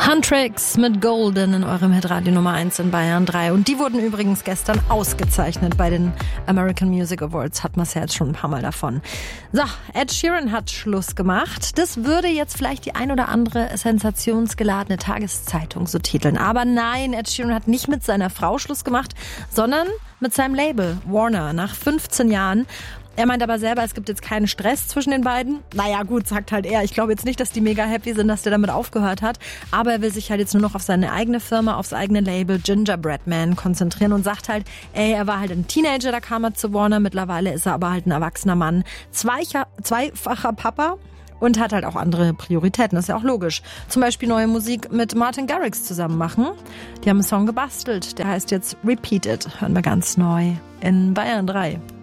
Huntrix mit Golden in eurem Hitradio Nummer 1 in Bayern 3. Und die wurden übrigens gestern ausgezeichnet bei den American Music Awards. Hat man es ja jetzt schon ein paar Mal davon. So, Ed Sheeran hat Schluss gemacht. Das würde jetzt vielleicht die ein oder andere sensationsgeladene Tageszeitung so titeln. Aber nein, Ed Sheeran hat nicht mit seiner Frau Schluss gemacht, sondern mit seinem Label Warner nach 15 Jahren. Er meint aber selber, es gibt jetzt keinen Stress zwischen den beiden. Naja gut, sagt halt er. Ich glaube jetzt nicht, dass die mega happy sind, dass der damit aufgehört hat. Aber er will sich halt jetzt nur noch auf seine eigene Firma, aufs eigene Label Gingerbread Man konzentrieren und sagt halt, er war halt ein Teenager, da kam er zu Warner. Mittlerweile ist er aber halt ein erwachsener Mann. Zweifacher Papa. Und hat halt auch andere Prioritäten, das ist ja auch logisch. Zum Beispiel neue Musik mit Martin Garrix zusammen machen. Die haben einen Song gebastelt, der heißt jetzt Repeat It. Hören wir ganz neu in Bayern 3.